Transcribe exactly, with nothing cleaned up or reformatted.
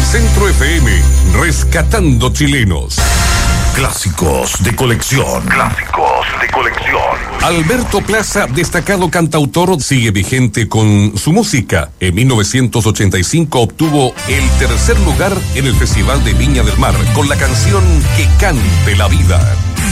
Centro F M, rescatando chilenos. Clásicos de colección. Clásicos de colección. Alberto Plaza, destacado cantautor, sigue vigente con su música. En mil novecientos ochenta y cinco obtuvo el tercer lugar en el Festival de Viña del Mar con la canción Que cante la vida.